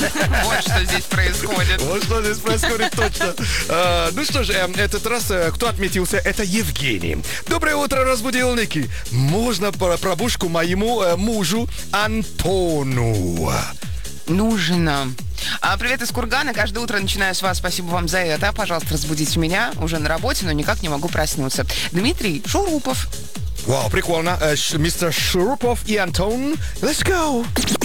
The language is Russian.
Вот что здесь происходит. Вот что здесь происходит точно. Ну что же, этот раз кто отметился? Это Евгений. Доброе утро, разбудилники. Можно пробушку моему мужу Антону? Нужно. Привет из Кургана. Каждое утро начинаю с вас. Спасибо вам за это. Пожалуйста, разбудите меня. Уже на работе, но никак не могу проснуться. Дмитрий Шурупов. Вау, прикольно. Мистер Шурупов и Антон. Let's go.